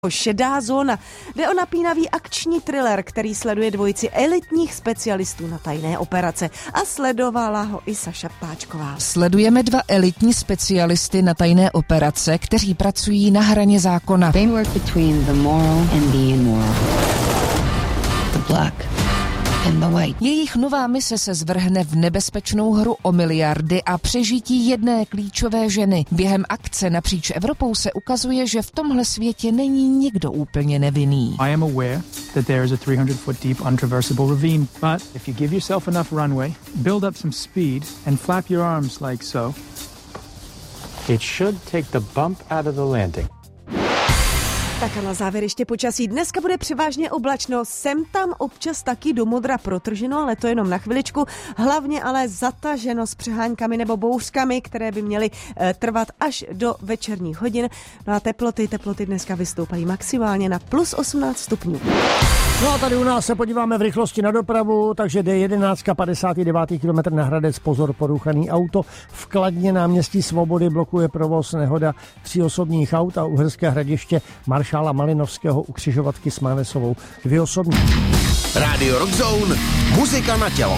Šedá zóna. Jde o napínavý akční thriller, který sleduje dvojici elitních specialistů na tajné operace a sledovala ho i Saša Ptáčková. Sledujeme dva elitní specialisty na tajné operace, kteří pracují na hraně zákona. They work between the moral and the immoral. The black and the white. Jejich nová mise se zvrhne v nebezpečnou hru o miliardy a přežití jedné klíčové ženy. Během akce napříč Evropou se ukazuje, že v tomhle světě není nikdo úplně nevinný. I am aware that there is a 300-foot deep untraversable ravine, but if you give yourself enough runway, build up some speed and flap your arms like so, it should take the bump out of the landing. Tak a na závěr ještě počasí. Dneska bude převážně oblačno, sem tam občas taky do modra protrženo, ale to jenom na chviličku. Hlavně ale zataženo s přeháňkami nebo bouřkami, které by měly trvat až do večerních hodin. No a teploty dneska vystoupají maximálně na plus 18 stupňů. No a tady u nás se podíváme v rychlosti na dopravu, takže D11, 59. kilometr na Hradec, pozor, porouchaný auto. V Kladně náměstí Svobody blokuje provoz nehoda 3 osobních aut a Uherské Hradiště maršála Malinovského u křižovatky s Mávesovou 2 osobní. Rádio Rock Zone, muzika na tělo.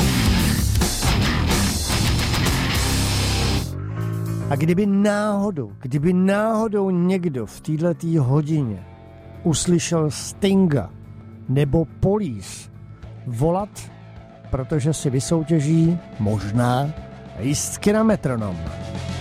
A kdyby náhodou někdo v této hodině uslyšel Stinga nebo Police volat, protože si vysoutěží možná lístky na metronom.